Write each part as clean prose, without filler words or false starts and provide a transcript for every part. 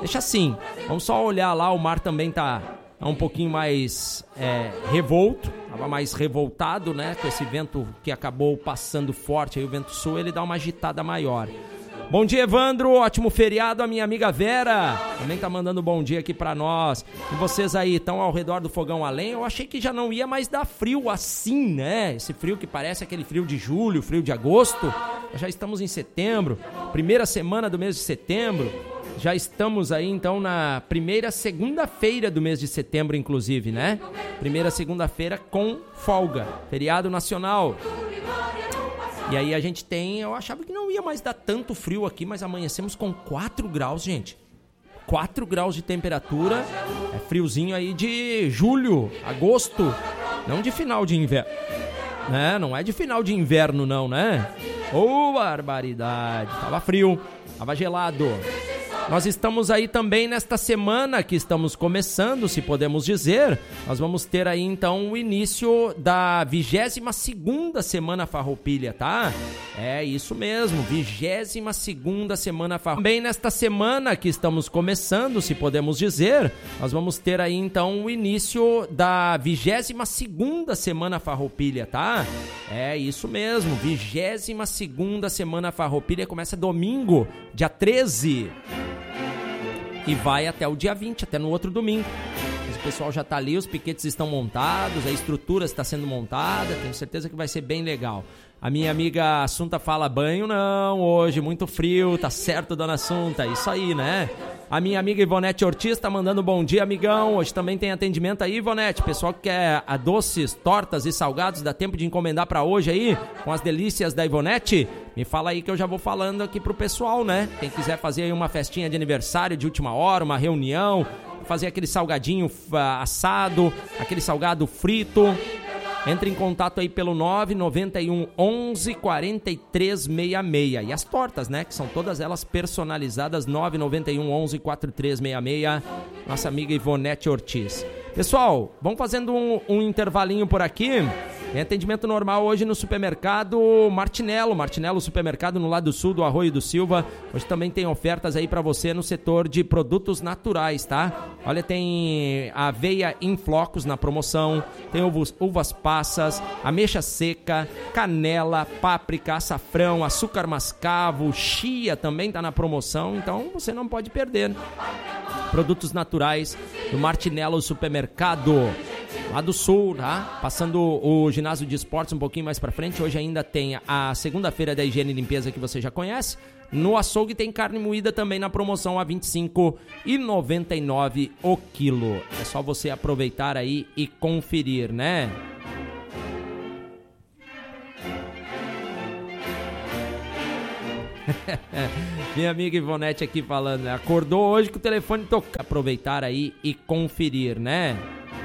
Deixa assim, vamos só olhar lá, o mar também tá um pouquinho mais revolto, tava mais revoltado, né, com esse vento que acabou passando forte, aí o vento sul, ele dá uma agitada maior. Bom dia, Evandro, ótimo feriado, a minha amiga Vera também tá mandando bom dia aqui pra nós. E vocês aí, estão ao redor do fogão a lenha? Eu achei que já não ia mais dar frio assim, né? Esse frio que parece aquele frio de julho, frio de agosto. Já estamos em setembro, primeira semana do mês de setembro. Já estamos aí, então, na primeira segunda-feira do mês de setembro, inclusive, né? Primeira segunda-feira com folga, feriado nacional. E aí a gente tem, eu achava que não ia mais dar tanto frio aqui, mas amanhecemos com 4 graus, gente. 4 graus de temperatura, é friozinho aí de julho, agosto, não de final de inverno. Né? Não é de final de inverno não, né? Ô, barbaridade, tava frio, tava gelado. Nós estamos aí também nesta semana que estamos começando, se podemos dizer. Nós vamos ter aí então o início da 22ª Semana Farroupilha, tá? É isso mesmo, 22ª Semana Farroupilha. Também nesta semana que estamos começando, se podemos dizer, nós vamos ter aí então o início da 22ª Semana Farroupilha, tá? É isso mesmo, 22ª Semana Farroupilha começa domingo, dia 13. E vai até o dia 20, até no outro domingo. Mas o pessoal já tá ali, os piquetes estão montados, a estrutura está sendo montada, tenho certeza que vai ser bem legal. A minha amiga Assunta fala, banho não, hoje muito frio, tá certo, dona Assunta, isso aí, né? A minha amiga Ivonete Ortiz tá mandando bom dia, amigão, hoje também tem atendimento aí, Ivonete, pessoal que quer doces, tortas e salgados, dá tempo de encomendar pra hoje aí, com as delícias da Ivonete? Me fala aí que eu já vou falando aqui pro pessoal, né? Quem quiser fazer aí uma festinha de aniversário de última hora, uma reunião, fazer aquele salgadinho assado, aquele salgado frito... Entre em contato aí pelo 991 11 43 66. E as tortas, né? Que são todas elas personalizadas. 991 11 43 66. Nossa amiga Ivonete Ortiz. Pessoal, vamos fazendo um intervalinho por aqui. Tem atendimento normal hoje no supermercado Martinello. Martinello Supermercado no lado sul do Arroio do Silva. Hoje também tem ofertas aí pra você no setor de produtos naturais, tá? Olha, tem aveia em flocos na promoção, tem uvas passas, ameixa seca, canela, páprica, açafrão, açúcar mascavo, chia também tá na promoção, então você não pode perder. Produtos naturais do Martinello Supermercado. Lá do sul, tá? Passando o ginásio de esportes um pouquinho mais pra frente. Hoje ainda tem a segunda-feira da higiene e limpeza que você já conhece. No açougue tem carne moída também na promoção a R$ 25,99 o quilo. É só você aproveitar aí e conferir, né? Minha amiga Ivonete aqui falando, né? Acordou hoje com o telefone tocando. Aproveitar aí e conferir, né?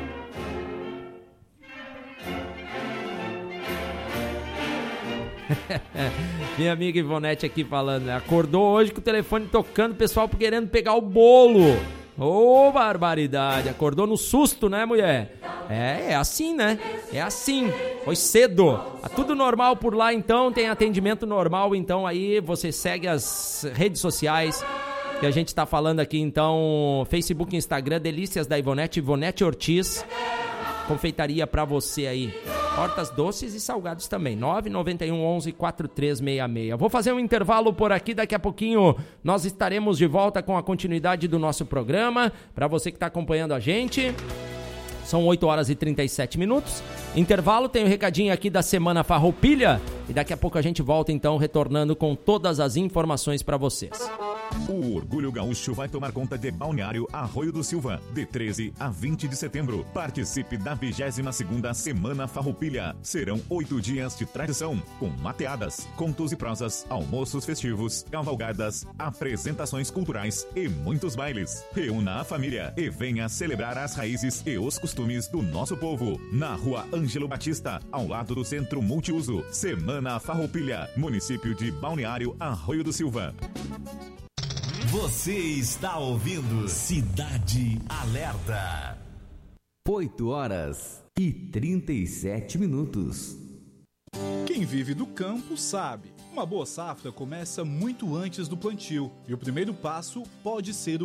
Minha amiga Ivonete aqui falando, né? Acordou hoje com o telefone tocando, o pessoal querendo pegar o bolo. Ô, barbaridade, acordou no susto, né, mulher? É assim, né? É assim, foi cedo. Tá tudo normal por lá, então, tem atendimento normal, então aí você segue as redes sociais que a gente tá falando aqui, então, Facebook e Instagram, Delícias da Ivonete, Ivonete Ortiz, confeitaria pra você aí. Tortas doces e salgados também. 991 11 4366. Vou fazer um intervalo por aqui. Daqui a pouquinho nós estaremos de volta com a continuidade do nosso programa. Para você que está acompanhando a gente. São 8 horas e 37 minutos. Intervalo, tem um recadinho aqui da Semana Farroupilha. E daqui a pouco a gente volta então retornando com todas as informações para vocês. O Orgulho Gaúcho vai tomar conta de Balneário Arroio do Silva, de 13 a 20 de setembro. Participe da 22ª Semana Farroupilha. Serão 8 dias de tradição, com mateadas, contos e prosas, almoços festivos, cavalgadas, apresentações culturais e muitos bailes. Reúna a família e venha celebrar as raízes e os costumes do nosso povo. Na Rua Ângelo Batista, ao lado do Centro Multiuso. Semana Farroupilha, município de Balneário Arroio do Silva. Você está ouvindo Cidade Alerta. 8 horas e 37 minutos. Quem vive do campo sabe. Uma boa safra começa muito antes do plantio. E o primeiro passo pode ser o